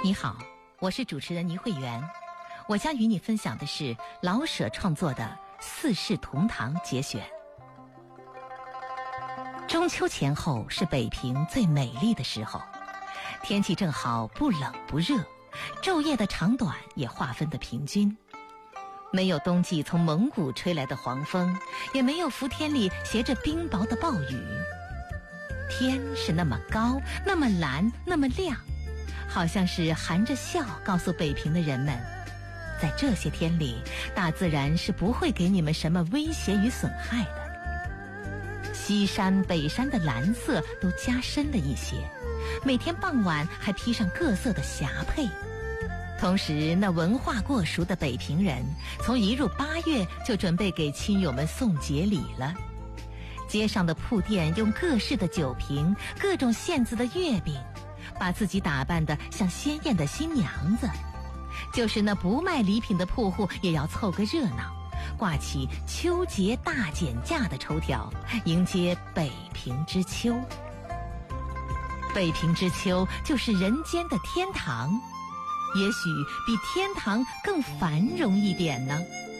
你好，我是主持人倪慧媛，我将与你分享的是老舍创作的《四世同堂》节选。中秋前后是北平最美丽的时候，天气正好，不冷不热，昼夜的长短也划分得平均，没有冬季从蒙古吹来的黄风，也没有伏天里携着冰雹的暴雨。天是那么高，那么蓝，那么亮，好像是含着笑告诉北平的人们，在这些天里，大自然是不会给你们什么威胁与损害的。西山北山的蓝色都加深了一些，每天傍晚还披上各色的霞帔。同时，那文化过熟的北平人，从一入8月就准备给亲友们送节礼了。街上的铺店用各式的酒瓶、各种馅子的月饼，把自己打扮得像鲜艳的新娘子。就是那不卖礼品的铺户也要凑个热闹，挂起秋节大减价的抽条，迎接北平之秋。北平之秋就是人间的天堂，也许比天堂更繁荣一点呢。